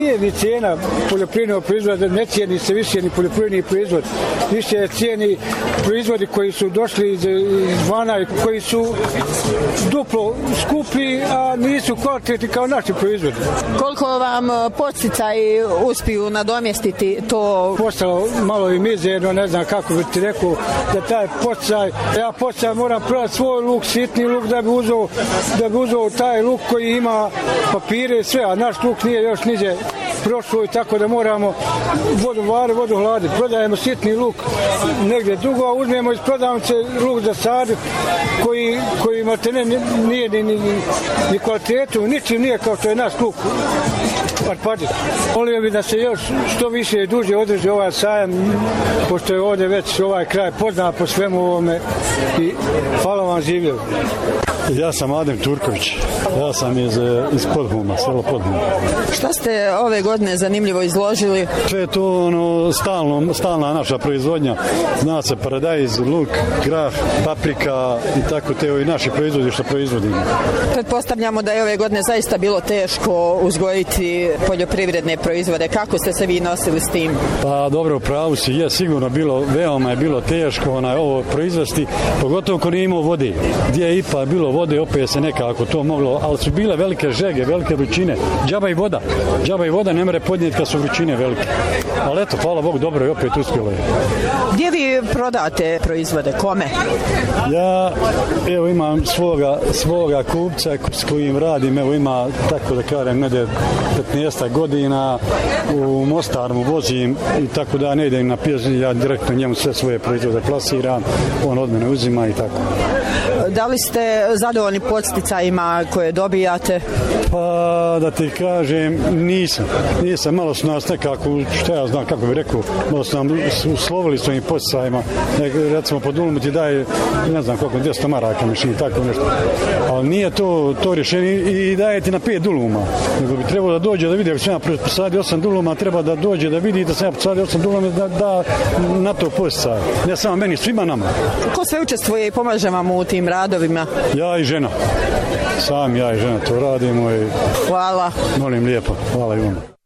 Nije ni cijena poljoprivrednog proizvoda, ne cijeni se više ni poljoprivredni proizvod. Više cijeni proizvodi koji su došli izvana, koji su duplo skuplji, a nisu kvalitetni kao naši proizvodi. Koliko vam podsticaji uspiju nadomjestiti to? Postalo malo i mizerno, ne znam kako bi ti rekao, da taj podsticaj, ja podsticaj moram prodati svoj luk, sitni luk, da bi uzeo taj luk koji ima papire i sve, a naš luk nije još niđe prošlo i tako da moramo vodu vari, vodu hladi. Prodajemo sitni luk negdje dugo, a uzmemo iz prodavnice luk za sadit koji maltene nije ni kvalitetu, ničim nije kao što je naš luk. Volio bi da se još što više i duže održi ovaj sajam, pošto je ovdje već ovaj kraj poznat po svemu ovome i hvala vam, živjeli. Ja sam Adem Turković, ja sam iz Podhuma, selo Podhuma. Šta ste ove godine zanimljivo izložili? Sve je to stalna naša proizvodnja, zna se paradajz, luk, grah, paprika i tako te ovi naši proizvodi što proizvodimo. Pretpostavljamo da je ove godine zaista bilo teško uzgojiti poljoprivredne proizvode. Kako ste se vi nosili s tim? Pa dobro, u pravu si, je sigurno veoma je bilo teško ovo proizvesti, pogotovo ko nije imao vode. Gdje je ipak bilo vode, opet se nekako to moglo, ali su bile velike žege, velike vrućine. Džaba i voda ne mere podnijeti kad su vrućine velike. Ali eto, hvala Bogu, dobro je, opet uspjelo je. Gdje vi prodate proizvode? Kome? Ja, evo, imam svoga kupca s kojim radim, evo ima, tako da kažem, negdje 15 godina, u Mostar mu vozim i tako da ne idem na pijac, ja direktno njemu sve svoje proizvode plasiram, on od mene uzima i tako. Da li ste zadovoljni podsticajima koje dobijate? Pa da ti kažem, nisam, malo su nas nekako, što ja znam kako bih rekao, malo su nam uslovili s ovim podsticajima, recimo po dulumu ti daje, ne znam koliko, 200 maraka mišlji, tako nešto, ali nije to rješenje i daje ti na 5 duluma, nego bi trebalo da dođe da vidi, ako sam ja posadio 8 duluma, treba da dođe da vidi da sam ja posadio 8 duluma, da na to podsticaj, ne samo meni, svima nama. Ko sve učestvuje i pomaže vam u tim radovima? Ja i žena. Sam ja i žena to radimo i... Hvala. Molim lijepo. Hvala i vam.